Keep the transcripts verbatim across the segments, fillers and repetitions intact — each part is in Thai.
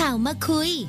าวมาคุย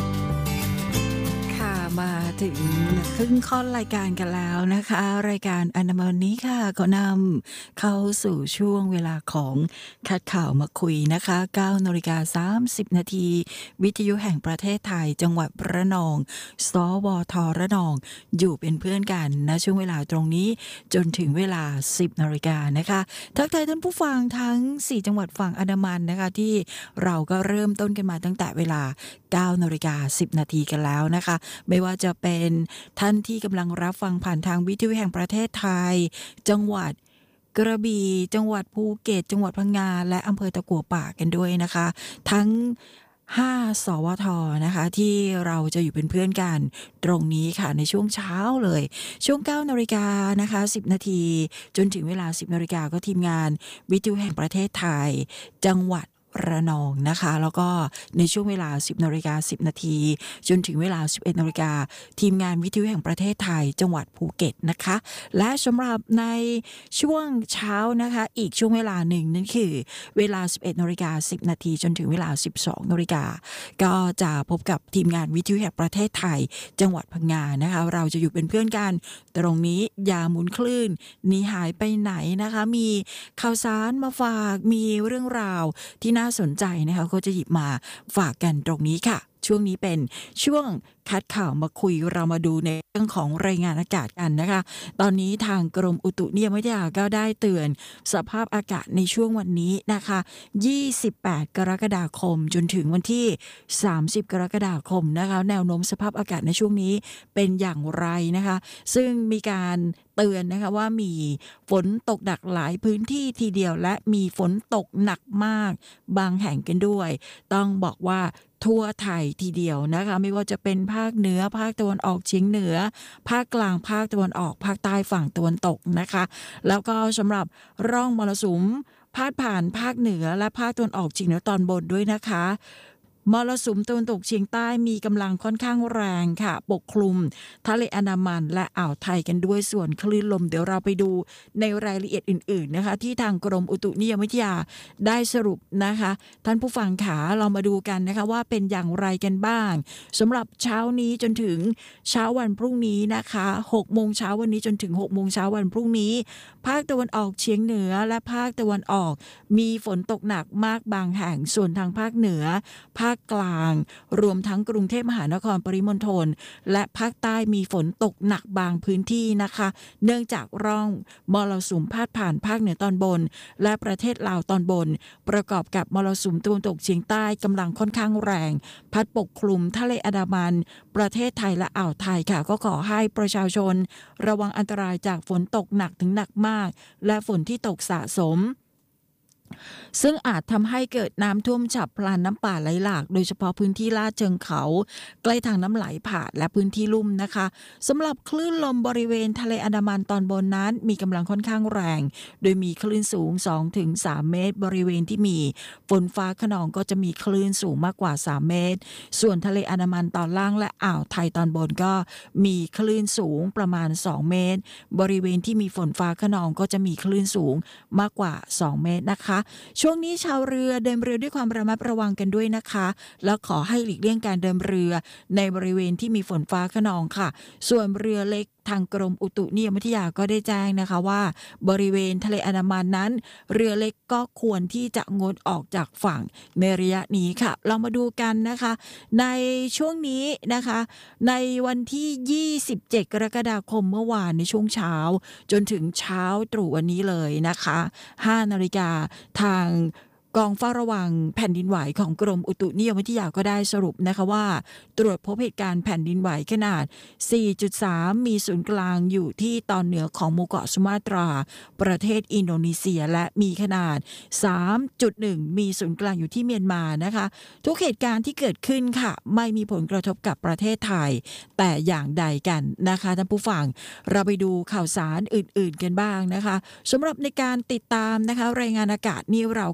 ค่ะมาถึงครึ่งค่อนรายการกันแล้วนะคะรายการอนามันนี้ค่ะก็นำเข้าสู่ช่วงเวลาของคัดข่าวมาคุยนะคะเก้านาฬิกาสามสิบนาทีวิทยุแห่งประเทศไทยจังหวัดระนองสวทระนองอยู่เป็นเพื่อนกันณช่วงเวลาตรงนี้จนถึงเวลาสิบนาฬิกานะคะทักทายท่านผู้ฟังทั้งสี่จังหวัดฝั่งอันดามันนะคะที่เราก็เริ่มต้นกันมาตั้งแต่เวลาเก้านาฬิกาสิบนาทีกันแล้วนะคะไม่ว่าจะเป็นท่านที่กำลังรับฟังผ่านทางวิทยุแห่งประเทศไทยจังหวัดกระบี่จังหวัดภูเก็ตจังหวัดพังงาและอำเภอตะกั่วป่ากันด้วยนะคะทั้งห้าสวทนะคะที่เราจะอยู่เป็นเพื่อนกันตรงนี้ค่ะในช่วงเช้าเลยช่วงเก้านาฬิกานะคะสิบนาทีจนถึงเวลาสิบนาฬิกาก็ทีมงานวิทยุแห่งประเทศไทยจังหวัดระนองนะคะแล้วก็ในช่วงเวลา สิบนาฬิกาสิบนาทีจนถึงเวลา สิบเอ็ดนาฬิกาทีมงานวิทยุแห่งประเทศไทยจังหวัดภูเก็ตนะคะและสำหรับในช่วงเช้านะคะอีกช่วงเวลาหนึ่งนั่นคือเวลา สิบเอ็ดนาฬิกาสิบนาทีจนถึงเวลา สิบสองนาฬิกาก็จะพบกับทีมงานวิทยุแห่งประเทศไทยจังหวัดพังงานะคะเราจะอยู่เป็นเพื่อนกันตรงนี้อย่าหมุนคลื่นหนีหายไปไหนนะคะมีข่าวสารมาฝากมีเรื่องราวที่น่าสนใจนะคะก็จะหยิบมาฝากกันตรงนี้ค่ะช่วงนี้เป็นช่วงคัดข่าวมาคุยเรามาดูในเรื่องของรายงานอากาศกันนะคะตอนนี้ทางกรมอุตุนิยมวิทยาก็ได้เตือนสภาพอากาศในช่วงวันนี้นะคะยี่สิบแปดกรกฎาคมจนถึงวันที่สามสิบกรกฎาคมนะคะแนวโน้มสภาพอากาศในช่วงนี้เป็นอย่างไรนะคะซึ่งมีการเตือนนะคะว่ามีฝนตกหนักหลายพื้นที่ทีเดียวและมีฝนตกหนักมากบางแห่งกันด้วยต้องบอกว่าทั่วไทยทีเดียวนะคะไม่ว่าจะเป็นภาคเหนือภาคตะวันออกเฉียงเหนือภาคกลางภาคตะวันออกภาคใต้ฝั่งตะวันตกนะคะแล้วก็สำหรับร่องมรสุมพาดผ่านภาคเหนือและภาคตะวันออกเฉียงเหนือตอนบนด้วยนะคะมรสุมตะวันตกเฉียงใต้มีกำลังค่อนข้างแรงค่ะปกคลุมทะเลอันดามันและอ่าวไทยกันด้วยส่วนคลื่นลมเดี๋ยวเราไปดูในรายละเอียดอื่นๆนะคะที่ทางกรมอุตุนิยมวิทยาได้สรุปนะคะท่านผู้ฟังขาเรามาดูกันนะคะว่าเป็นอย่างไรกันบ้างสำหรับเช้านี้จนถึงเช้าวันพรุ่งนี้นะคะหกโมงเช้าวันนี้จนถึงหกโมงเช้าวันพรุ่งนี้ภาคตะวันออกเฉียงเหนือและภาคตะวันออกมีฝนตกหนักมากบางแห่งส่วนทางภาคเหนือภาคกลางรวมทั้งกรุงเทพมหานครปริมณฑลและภาคใต้มีฝนตกหนักบางพื้นที่นะคะเนื่องจากร่องมรสุมพาดผ่านภาคเหนือตอนบนและประเทศลาวตอนบนประกอบกับมรสุมตะวันตกเฉียงใต้กำลังค่อนข้างแรงพัดปกคลุมทะเลอันดามันประเทศไทยและอ่าวไทยค่ะก็ขอให้ประชาชนระวังอันตรายจากฝนตกหนักถึงหนักมากและฝนที่ตกสะสมซึ่งอาจทำให้เกิดน้ำท่วมฉับพลันน้ำป่าไหลหลากโดยเฉพาะพื้นที่ลาดเชิงเขาใกล้ทางน้ำไหลผ่านและพื้นที่ลุ่มนะคะสำหรับคลื่นลมบริเวณทะเลอันดามันตอนบนนั้นมีกำลังค่อนข้างแรงโดยมีคลื่นสูง สองถึงสาม เมตรบริเวณที่มีฝนฟ้าคะนองก็จะมีคลื่นสูงมากกว่าสามเมตรส่วนทะเลอันดามันตอนล่างและอ่าวไทยตอนบนก็มีคลื่นสูงประมาณสองเมตรบริเวณที่มีฝนฟ้าคะนองก็จะมีคลื่นสูงมากกว่าสองเมตรนะคะช่วงนี้ชาวเรือเดินเรือด้วยความระมัดระวังกันด้วยนะคะแล้วขอให้หลีกเลี่ยงการเดินเรือในบริเวณที่มีฝนฟ้าคะนองค่ะส่วนเรือเล็กทางกรมอุตุนิยมวิทยาก็ได้แจ้งนะคะว่าบริเวณทะเลอันดามันนั้นเรือเล็กก็ควรที่จะงดออกจากฝั่งในระยะนี้ค่ะเรามาดูกันนะคะในช่วงนี้นะคะในวันที่ยี่สิบเจ็ดกรกฎาคมเมื่อวานในช่วงเช้าจนถึงเช้าตรู่วันนี้เลยนะคะห้านาฬิกาทางกองเฝ้าระวังแผ่นดินไหวของกรมอุตุนิยมวิทยาก็ได้สรุปนะคะว่าตรวจพบเหตุการณ์แผ่นดินไหวขนาด สี่จุดสาม มีศูนย์กลางอยู่ที่ตอนเหนือของหมู่เกาะสุมาตราประเทศอินโดนีเซียและมีขนาด สามจุดหนึ่ง มีศูนย์กลางอยู่ที่เมียนมานะคะทุกเหตุการณ์ที่เกิดขึ้นค่ะไม่มีผลกระทบกับประเทศไทยแต่อย่างใดกันนะคะท่านผู้ฟังเราไปดูข่าวสารอื่นๆกันบ้างนะคะสำหรับในการติดตามนะคะรายงานอากาศนี้เราก็จะต้อง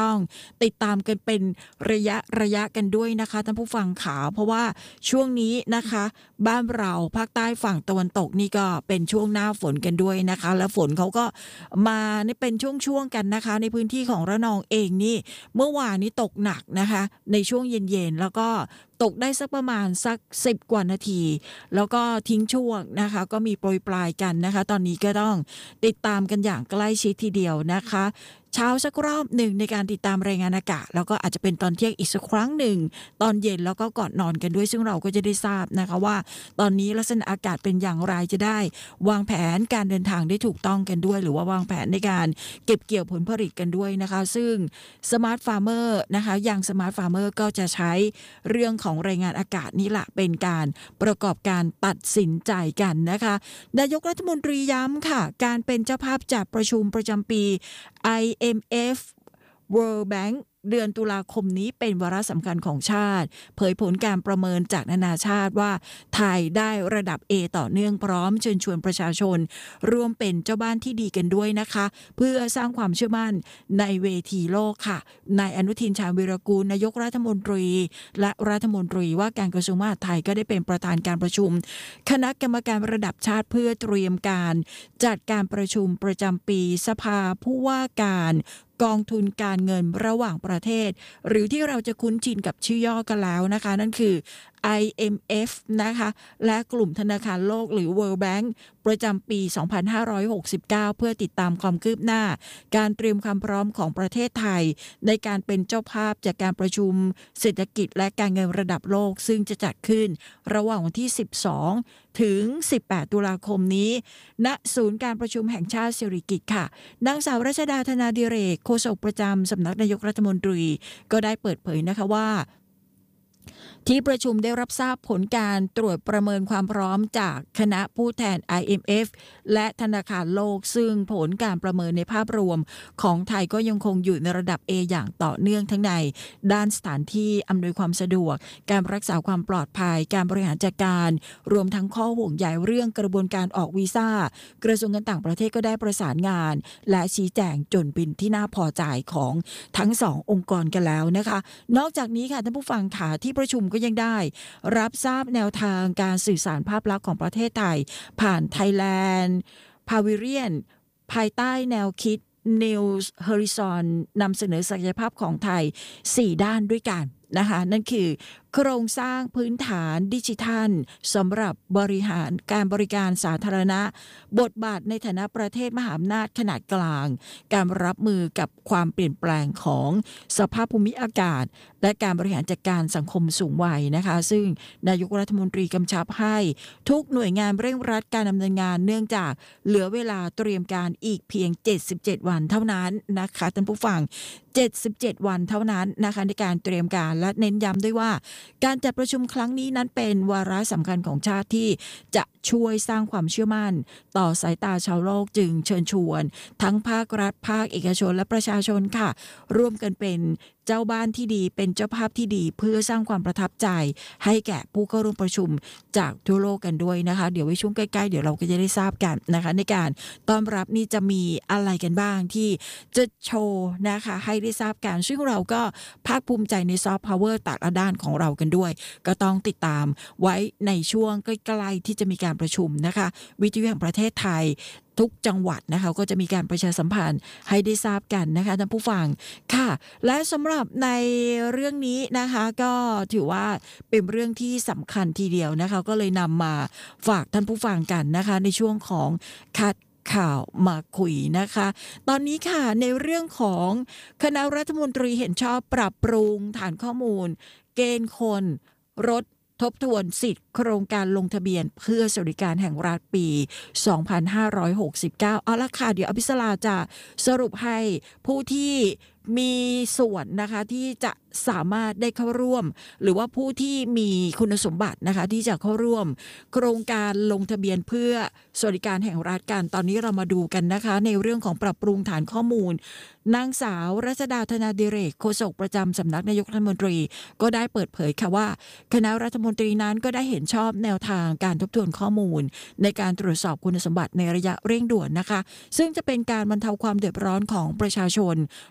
ต้องติดตามกันเป็นระยะระยะกันด้วยนะคะท่านผู้ฟังขาเพราะว่าช่วงนี้นะคะบ้านเราภาคใต้ฝั่งตะวันตกนี่ก็เป็นช่วงหน้าฝนกันด้วยนะคะแล้วฝนเขาก็มานี่เป็นช่วงๆกันนะคะในพื้นที่ของระนองเองนี่เมื่อวานนี้ตกหนักนะคะในช่วงเย็นๆแล้วก็ตกได้สักประมาณสักสิบกว่านาทีแล้วก็ทิ้งช่วงนะคะก็มีโปรยปลายกันนะคะตอนนี้ก็ต้องติดตามกันอย่างใกล้ชิดทีเดียวนะคะเช้าสักรอบหนึ่งในการติดตามรายงานอากาศแล้วก็อาจจะเป็นตอนเที่ยงอีกสักครั้งหนึ่งตอนเย็นแล้วก็ก่อนนอนกันด้วยซึ่งเราก็จะได้ทราบนะคะว่าตอนนี้ลักษณะอากาศเป็นอย่างไรจะได้วางแผนการเดินทางได้ถูกต้องกันด้วยหรือว่าวางแผนในการเก็บเกี่ยวผลผลิตกันด้วยนะคะซึ่งสมาร์ทฟาร์มเมอร์นะคะอย่างสมาร์ทฟาร์มเมอร์ก็จะใช้เรื่องของรายงานอากาศนี่แหละเป็นการประกอบการตัดสินใจกันนะคะนายกรัฐมนตรีย้ำค่ะการเป็นเจ้าภาพจัดประชุมประจำปี ไอ เอ็ม เอฟ World Bank เดือนตุลาคมนี้เป็นวาระสำคัญของชาติเผยผลการประเมินจากนานาชาติว่าไทยได้ระดับ A ต่อเนื่องพร้อมเชิญชวนประชาชนร่วมเป็นเจ้าบ้านที่ดีกันด้วยนะคะเพื่อสร้างความเชื่อมั่นในเวทีโลกค่ะนายอนุทินชาญวีรกูลนายกรัฐมนตรีและรัฐมนตรีว่าการกระทรวงมหาดไทยก็ได้เป็นประธานการประชุมคณะกรรมการระดับชาติเพื่อเตรียมการจัดการประชุมประจำปีสภาผู้ว่าการกองทุนการเงินระหว่างประเทศหรือที่เราจะคุ้นชินกับชื่อย่อกันแล้วนะคะนั่นคือ ไอ เอ็ม เอฟ นะคะและกลุ่มธนาคารโลกหรือ World Bank ประจำปี สองพันห้าร้อยหกสิบเก้า เพื่อติดตามความคืบหน้าการเตรียมความพร้อมของประเทศไทยในการเป็นเจ้าภาพจากการประชุมเศรษฐกิจและการเงินระดับโลกซึ่งจะจัดขึ้นระหว่างวันที่ สิบสองถึงสิบแปด ตุลาคมนี้ณศูนย์การประชุมแห่งชาติสิริกิติ์ค่ะนางสาวรัชดาธนาดิเรกโฆษกประจำสำนักนายกรัฐมนตรีก็ได้เปิดเผยนะคะว่าที่ประชุมได้รับทราบผลการตรวจประเมินความพร้อมจากคณะผู้แทน ไอ เอ็ม เอฟ และธนาคารโลกซึ่งผลการประเมินในภาพรวมของไทยก็ยังคงอยู่ในระดับ A อย่างต่อเนื่องทั้งในด้านสถานที่อำนวยความสะดวกการรักษาความปลอดภัยการบริหารจัดการรวมทั้งข้อห่วงใยเรื่องกระบวนการออกวีซ่ากระทรวงการต่างประเทศก็ได้ประสานงานและชี้แจงจนเป็นที่น่าพอใจของทั้งสององค์กรกันแล้วนะคะนอกจากนี้ค่ะท่านผู้ฟังค่ะที่ประชุมก็ยังได้รับทราบแนวทางการสื่อสารภาพลักษณ์ของประเทศไทยผ่าน Thailand Pavilion ภายใต้แนวคิด New Horizon นำเสนอศักยภาพของไทยสี่ด้านด้วยกันนะคะนั่นคือโครงสร้างพื้นฐานดิจิทัลสำหรับบริหารการบริการสาธารณะบทบาทในฐานะประเทศมหาอำนาจขนาดกลางการรับมือกับความเปลี่ยนแปลงของสภาพภูมิอากาศและการบริหารจัดการสังคมสูงวัยนะคะซึ่งนายกรัฐมนตรีกำชับให้ทุกหน่วยงานเร่งรัดการดำเนินงานเนื่องจากเหลือเวลาเตรียมการอีกเพียงเจ็ดสิบเจ็ดวันเท่านั้นนะคะท่านผู้ฟังเจ็ดสิบเจ็ดวันเท่านั้นนะคะในการเตรียมการและเน้นย้ำด้วยว่าการจัดประชุมครั้งนี้นั้นเป็นวาระสำคัญของชาติที่จะช่วยสร้างความเชื่อมั่นต่อสายตาชาวโลกจึงเชิญชวนทั้งภาครัฐภาคเอกชนและประชาชนค่ะร่วมกันเป็นเจ้าบ้านที่ดีเป็นเจ้าภาพที่ดีเพื่อสร้างความประทับใจให้แก่ผู้เข้าร่วมประชุมจากทั่วโลกกันด้วยนะคะเดี๋ยวไว้ช่วงใกล้ๆเดี๋ยวเราก็จะได้ทราบกันนะคะในการต้อนรับนี่จะมีอะไรกันบ้างที่จะโชว์นะคะให้ได้ทราบกันซึ่งเราก็ภาคภูมิใจในซอฟต์พาวเวอร์แต่ละด้านของเรากันด้วยก็ต้องติดตามไว้ในช่วงใกล้ๆที่จะมีการประชุมนะคะวิทยุแห่งประเทศไทยทุกจังหวัดนะคะก็จะมีการประชาสัมพันธ์ให้ได้ทราบกันนะคะท่านผู้ฟังค่ะและสำหรับในเรื่องนี้นะคะก็ถือว่าเป็นเรื่องที่สำคัญทีเดียวนะคะก็เลยนำมาฝากท่านผู้ฟังกันนะคะในช่วงของคัดข่าวมาคุยนะคะตอนนี้ค่ะในเรื่องของคณะรัฐมนตรีเห็นชอบปรับปรุงฐานข้อมูลเกณฑ์คนรถทบทวนสิทธิ์โครงการลงทะเบียนเพื่อสวัสดิการแห่งรัฐปี สองพันห้าร้อยหกสิบเก้า เอาละค่ะเดี๋ยวอภิสราจะสรุปให้ผู้ที่มีส่วนนะคะที่จะสามารถได้เข้าร่วมหรือว่าผู้ที่มีคุณสมบัตินะคะที่จะเข้าร่วมโครงการลงทะเบียนเพื่อสวัสดิการแห่งรัฐกันตอนนี้เรามาดูกันนะคะในเรื่องของปรับปรุงฐานข้อมูลนางสาวรัชดาธนาดิเรกโฆษกประจำสำนักนายกรัฐมนตรีก็ได้เปิดเผยค่ะว่าคณะรัฐมนตรีนั้นก็ได้เห็นชอบแนวทางการทบทวนข้อมูลในการตรวจสอบคุณสมบัติในระยะเร่งด่วนนะคะซึ่งจะเป็นการบรรเทาความเดือดร้อนของประชาชนโดยไม่ต้อง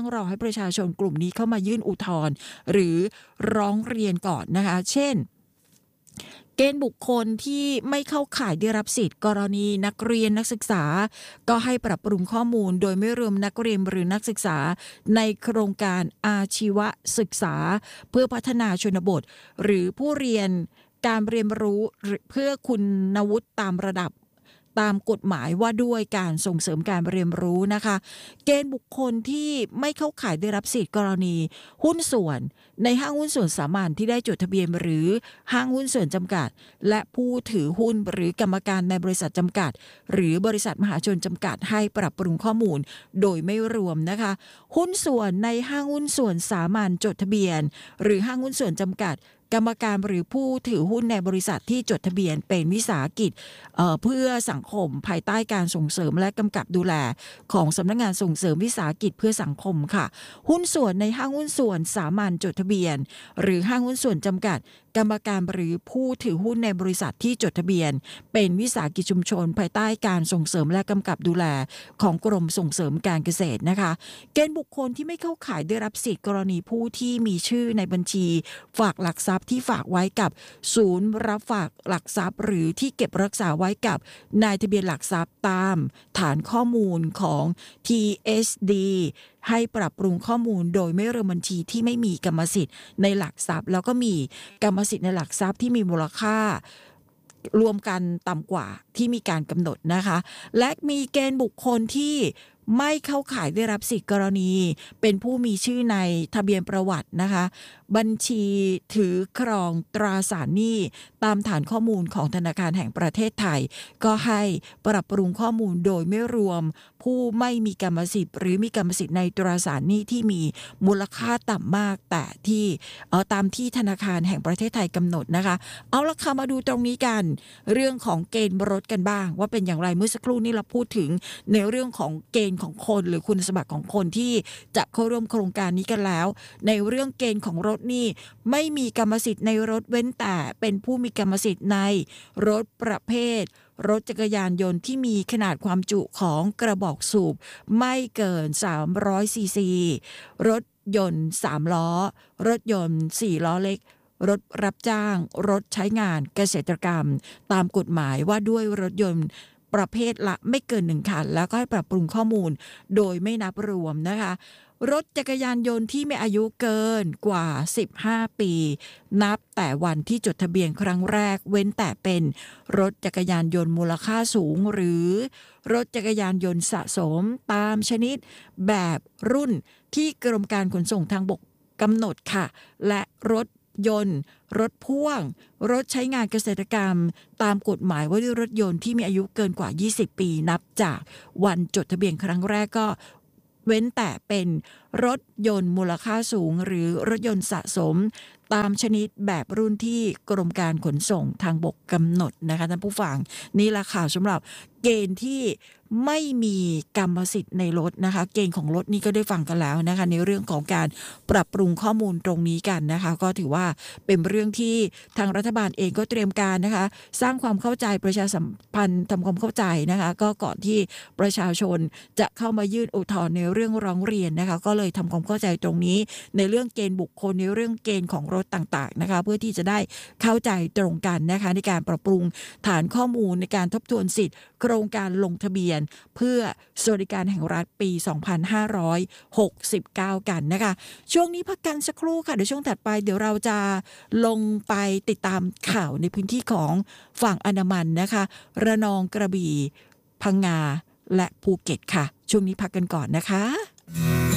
ต้องรอให้ประชาชนกลุ่มนี้เข้ามายื่นอุทธรณ์หรือร้องเรียนก่อนนะคะเช่นเกณฑ์บุคคลที่ไม่เข้าข่ายได้รับสิทธิ์กรณีนักเรียนนักศึกษาก็ให้ปรับปรุงข้อมูลโดยไม่รวมนักเรียนหรือนักศึกษาในโครงการอาชีวศึกษาเพื่อพัฒนาชนบทหรือผู้เรียนการเรียนรู้เพื่อคุณวุฒิตามระดับตามกฎหมายว่าด้วยการส่งเสริมการเรียนรู้นะคะเกณฑ์บุคคลที่ไม่เข้าข่ายได้รับสิทธิกรณีหุ้นส่วนในห้างหุ้นส่วนสามัญที่ได้จดทะเบียนหรือห้างหุ้นส่วนจำกัดและผู้ถือหุ้นหรือกรรมการในบริษัทจำกัดหรือบริษัทมหาชนจำกัดให้ปรับปรุงข้อมูลโดยไม่รวมนะคะหุ้นส่วนในห้างหุ้นส่วนสามัญจดทะเบียนหรือห้างหุ้นส่วนจำกัดกรรมการหรือผู้ถือหุ้นในบริษัทที่จดทะเบียนเป็นวิสาหกิจ เอ่อ เพื่อสังคมภายใต้การส่งเสริมและกำกับดูแลของสำนักงานส่งเสริมวิสาหกิจเพื่อสังคมค่ะหุ้นส่วนในห้างหุ้นส่วนสามัญจดทะเบียนหรือห้างหุ้นส่วนจำกัดกรรมการหรือผู้ถือหุ้นในบริษัทที่จดทะเบียนเป็นวิสาหกิจชุมชนภายใต้การส่งเสริมและกำกับดูแลของกรมส่งเสริมการเกษตรนะคะเกณฑ์บุคคลที่ไม่เข้าข่ายได้รับสิทธิกรณีผู้ที่มีชื่อในบัญชีฝากหลักทรัพย์ที่ฝากไว้กับศูนย์รับฝากหลักทรัพย์หรือที่เก็บรักษาไว้กับนายทะเบียนหลักทรัพย์ตามฐานข้อมูลของ ที เอส ดี ให้ปรับปรุงข้อมูลโดยไม่รวมบัญชีที่ไม่มีกรรมสิทธิ์ในหลักทรัพย์แล้วก็มีกรรมสิทธิ์ในหลักทรัพย์ที่มีมูลค่ารวมกันต่ำกว่าที่มีการกำหนดนะคะและมีเกณฑ์บุคคลที่ไม่เข้าข่ายได้รับสิทธิกรณีเป็นผู้มีชื่อในทะเบียนประวัตินะคะบัญชีถือครองตราสารหนี้ตามฐานข้อมูลของธนาคารแห่งประเทศไทยก็ให้ปรับปรุงข้อมูลโดยไม่รวมผู้ไม่มีกรรมสิทธิ์หรือมีกรรมสิทธิ์ในตราสารหนี้ที่มีมูลค่าต่ำมากแต่ที่เอ่อตามที่ธนาคารแห่งประเทศไทยกำหนดนะคะเอาละค่ะมาดูตรงนี้กันเรื่องของเกณฑ์รถกันบ้างว่าเป็นอย่างไรเมื่อสักครู่นี้เราพูดถึงในเรื่องของเกณฑ์ของคนหรือคุณสมบัติของคนที่จะเข้าร่วมโครงการนี้กันแล้วในเรื่องเกณฑ์ของรถนี่ไม่มีกรรมสิทธิ์ในรถเว้นแต่เป็นผู้มีกรรมสิทธิ์ในรถประเภทรถจักรยานยนต์ที่มีขนาดความจุของกระบอกสูบไม่เกินสามร้อยซีซีรถยนต์สามล้อรถยนต์สี่ล้อเล็กรถรับจ้างรถใช้งานเกษตรกรรมตามกฎหมายว่าด้วยรถยนต์ประเภทละไม่เกินหนึ่งคันแล้วก็ให้ปรับปรุงข้อมูลโดยไม่นับรวมนะคะรถจักรยานยนต์ที่มีอายุเกินกว่าสิบห้าปีนับแต่วันที่จดทะเบียนครั้งแรกเว้นแต่เป็นรถจักรยานยนต์มูลค่าสูงหรือรถจักรยานยนต์สะสมตามชนิดแบบรุ่นที่กรมการขนส่งทางบกกำหนดค่ะและรถยนต์รถพ่วงรถใช้งานเกษตรกรรมตามกฎหมายว่าด้วยรถยนต์ที่มีอายุเกินกว่ายี่สิบปีนับจากวันจดทะเบียนครั้งแรกก็เว้นแต่เป็นรถยนต์มูลค่าสูงหรือรถยนต์สะสมตามชนิดแบบรุ่นที่กรมการขนส่งทางบกกำหนดนะคะท่านผู้ฟังนี่แหละค่ะสำหรับเกณฑ์ที่ไม่มีกรรมสิทธิ์ในรถนะคะเกณฑ์ของรถนี่ก็ได้ฟังกันแล้วนะคะในเรื่องของการปรับปรุงข้อมูลตรงนี้กันนะคะก็ถือว่าเป็นเรื่องที่ทางรัฐบาลเองก็เตรียมการนะคะสร้างความเข้าใจประชาสัมพันธ์ทำความเข้าใจนะคะก็ก่อนที่ประชาชนจะเข้ามายื่นอุทธรณ์ในเรื่องร้องเรียนนะคะก็เลยทำความเข้าใจตรงนี้ในเรื่องเกณฑ์บุคคลในเรื่องเกณฑ์ของรถต่างๆนะคะเพื่อที่จะได้เข้าใจตรงกันนะคะในการปรับปรุงฐานข้อมูลในการทบทวนสิทธิ์โครงการลงทะเบียนเพื่อสวัสดิการแห่งรัฐปีสองพันห้าร้อยหกสิบเก้ากันนะคะช่วงนี้พักกันสักครู่ค่ะเดี๋ยวช่วงถัดไปเดี๋ยวเราจะลงไปติดตามข่าวในพื้นที่ของฝั่งอันดามันนะคะระนองกระบี่พังงาและภูเก็ตค่ะช่วงนี้พักกันก่อนนะคะ